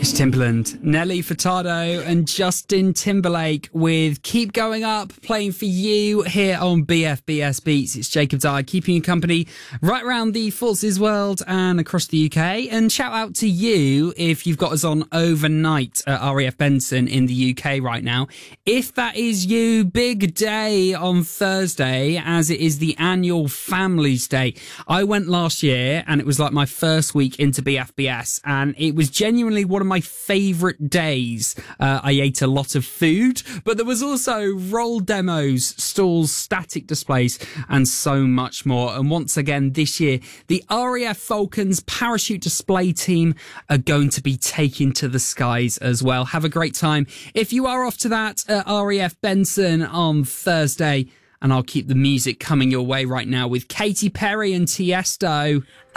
It's Timbaland, Nelly Furtado and Justin Timberlake with Keep Going Up, playing for you here on BFBS Beats. It's Jacob Dye, keeping you company right around the Forces world and across the UK. And shout out to you if you've got us on overnight at RAF Benson in the UK right now. If that is you, big day on Thursday, as it is the annual Families Day. I went last year and it was like my first week into BFBS, and it was genuinely one of my favourite days. I ate a lot of food, but there was also roll demos, stalls, static displays, and so much more. And once again, this year, the RAF Falcons parachute display team are going to be taken to the skies as well. Have a great time if you are off to that at RAF Benson on Thursday. And I'll keep the music coming your way right now with Katy Perry and Tiesto.